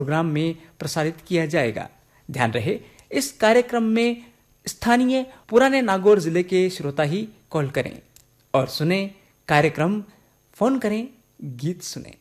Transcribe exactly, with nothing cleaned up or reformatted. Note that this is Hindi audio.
प्रोग्राम में प्रसारित किया जाएगा। ध्यान रहे, इस कार्यक्रम में स्थानीय पुराने नागौर जिले के श्रोता ही कॉल करें और सुने कार्यक्रम, फोन करें, गीत सुने।